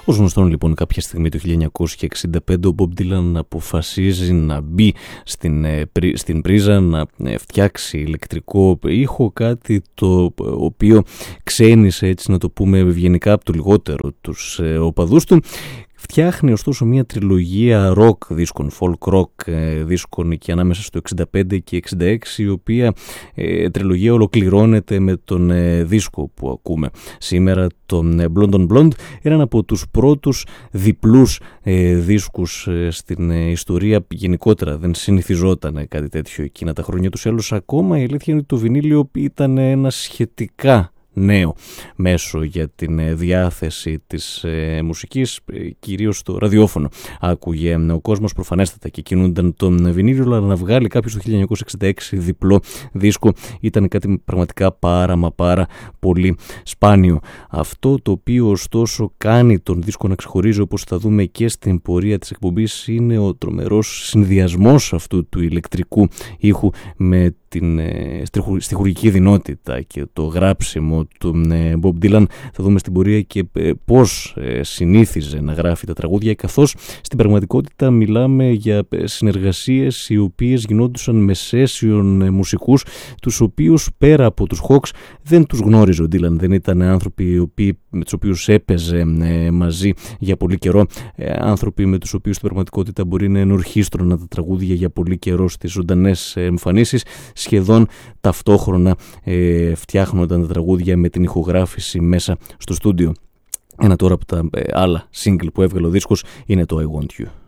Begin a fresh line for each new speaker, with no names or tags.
Ως γνωστόν λοιπόν κάποια στιγμή το 1965 ο Bob Dylan αποφασίζει να μπει στην πρίζα, να φτιάξει ηλεκτρικό ήχο, κάτι το οποίο ξένησε, έτσι να το πούμε ευγενικά, από το λιγότερο τους οπαδούς του. Φτιάχνει ωστόσο μια τριλογία rock δίσκων, folk rock δίσκων και ανάμεσα στο 65 και 66, η οποία τριλογία ολοκληρώνεται με τον δίσκο που ακούμε σήμερα, τον Blonde on Blonde, έναν από τους πρώτους διπλούς δίσκους στην ιστορία. Γενικότερα δεν συνηθιζόταν κάτι τέτοιο εκείνα τα χρόνια τους. Άλλως ακόμα η αλήθεια είναι ότι το βινίλιο ήταν ένα σχετικά νέο μέσο για την διάθεση της μουσικής, κυρίως το ραδιόφωνο άκουγε ο κόσμος προφανέστατα και κινούνταν τον βινίλιο, αλλά να βγάλει κάποιος το 1966 διπλό δίσκο ήταν κάτι πραγματικά πάρα πολύ σπάνιο. Αυτό το οποίο ωστόσο κάνει τον δίσκο να ξεχωρίζει, όπως θα δούμε και στην πορεία της εκπομπής, είναι ο τρομερός συνδυασμός αυτού του ηλεκτρικού ήχου με την στιχουργική δυνότητα και το γράψιμο του Bob Dylan. Θα δούμε στην πορεία και πώς συνήθιζε να γράφει τα τραγούδια, καθώς στην πραγματικότητα μιλάμε για συνεργασίες οι οποίες γινόντουσαν με session μουσικούς, τους οποίους πέρα από τους Hawks δεν τους γνώριζε ο Dylan. Δεν ήταν άνθρωποι με τους οποίους έπαιζε μαζί για πολύ καιρό, άνθρωποι με τους οποίους στην πραγματικότητα μπορεί να ενορχίστρωναν τα τραγούδια για πολύ καιρό στις ζωντανές εμφανίσεις. Σχεδόν ταυτόχρονα φτιάχνονταν τα τραγούδια με την ηχογράφηση μέσα στο στούντιο. Ένα τώρα από τα άλλα single που έβγαλε ο δίσκος είναι το I Want You.